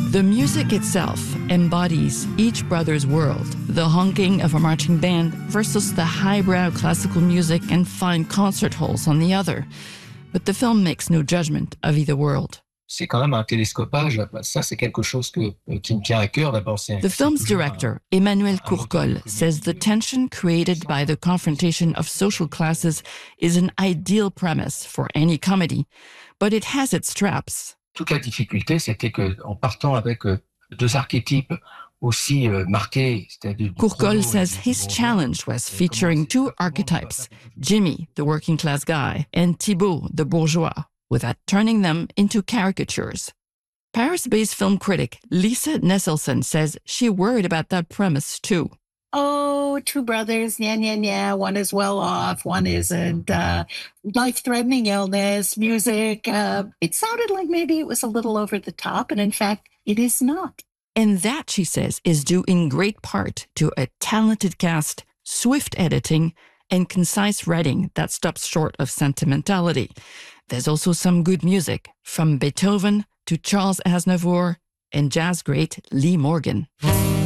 The music itself embodies each brother's world, the honking of a marching band versus the highbrow classical music and fine concert halls on the other. But the film makes no judgment of either world. C'est quand même un télescopage. Ça, c'est quelque chose qui me tient à cœur. D'abord, The film's director, Emmanuel Courcol, says the tension created by the confrontation of social classes is an ideal premise for any comedy, but it has its traps. Toute la difficulté, c'était qu'en partant avec deux archétypes aussi marqués, c'est-à-dire Courcol says his challenge was featuring two archetypes, Jimmy, the working class guy, and Thibault, the bourgeois, without turning them into caricatures. Paris-based film critic Lisa Nesselson says she worried about that premise too. Oh, two brothers, yeah. One is well off, one isn't. Life-threatening illness, music. It sounded like maybe it was a little over the top, and in fact, it is not. And that, she says, is due in great part to a talented cast, swift editing, and concise writing that stops short of sentimentality. There's also some good music, from Beethoven to Charles Aznavour and jazz great Lee Morgan.